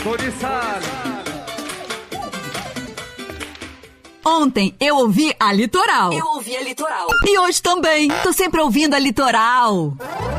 Ontem eu ouvi a Litoral. Eu ouvi a Litoral. E hoje também. Tô sempre ouvindo a Litoral.